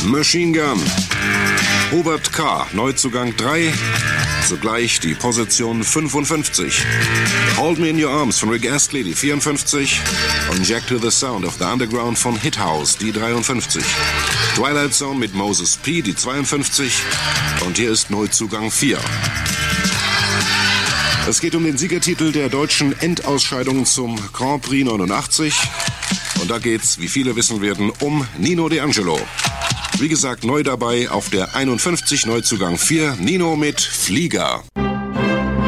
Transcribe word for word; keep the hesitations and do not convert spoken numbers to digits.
Machine Gun. Hubert K., Neuzugang drei, zugleich die Position fünfundfünfzig. Hold Me in Your Arms von Rick Astley, die vierundfünfzig. Und Jack to the Sound of the Underground von Hit House, die dreiundfünfzig. Twilight Zone mit Moses P., die zweiundfünfzig. Und hier ist Neuzugang vier. Es geht um den Siegertitel der deutschen Endausscheidung zum Grand Prix neunundachtzig. Und da geht's, wie viele wissen werden, um Nino D'Angelo. Wie gesagt, neu dabei auf der einundfünfzig, Neuzugang vier, Nino mit Flieger.